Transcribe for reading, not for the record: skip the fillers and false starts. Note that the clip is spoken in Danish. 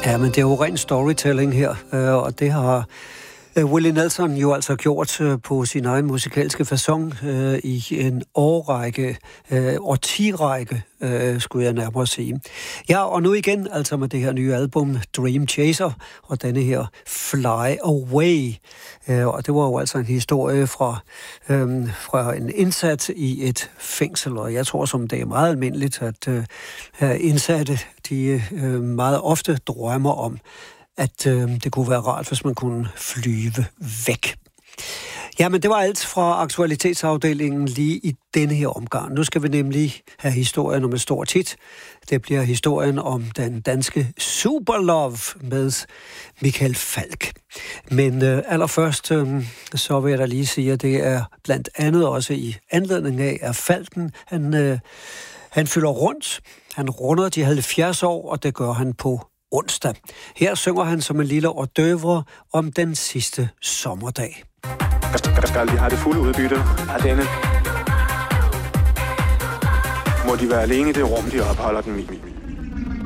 Ja, men det er jo ren storytelling her, og det har Willie Nelson jo altså gjort på sin egen musikalske facon i en årtirække, skulle jeg nærmere sige. Ja, og nu igen, altså med det her nye album, Dream Chaser, og denne her Fly Away. Og det var jo altså en historie fra en indsat i et fængsel, og jeg tror, som det er meget almindeligt, at indsatte, de meget ofte drømmer om, at det kunne være rart, hvis man kunne flyve væk. Ja, men det var alt fra aktualitetsafdelingen lige i denne her omgang. Nu skal vi nemlig have historien om et stort hit. Det bliver historien om den danske Superlove med Michael Falch. Men allerførst, så vil jeg da lige sige, at det er blandt andet også i anledning af, at Falchen, han fylder rundt. Han runder de 70 år, og det gør han på onsdag. Her synger han som en lille hors d'oeuvre om den sidste sommerdag. Jeg skal aldrig have det fulde udbytte af denne. Må de være alene i det rum, de opholder den i.